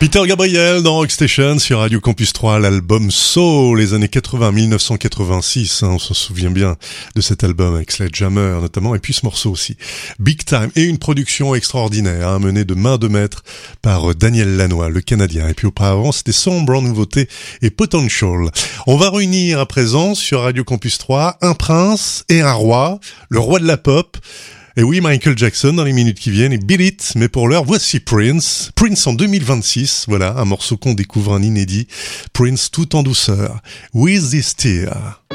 Peter Gabriel dans Rockstation sur Radio Campus 3, l'album Soul, les années 80, 1986, on se souvient bien de cet album avec Sledgehammer notamment, et puis ce morceau aussi, Big Time, et une production extraordinaire, menée de main de maître par Daniel Lanois, le Canadien, et puis auparavant c'était Sombre en nouveauté et Potential. On va réunir à présent sur Radio Campus 3 un prince et un roi, le roi de la pop. Et oui, Michael Jackson dans les minutes qui viennent et Beat It, mais pour l'heure, voici Prince. Prince en 2026, voilà, un morceau qu'on découvre, un inédit. Prince tout en douceur. With This Tear.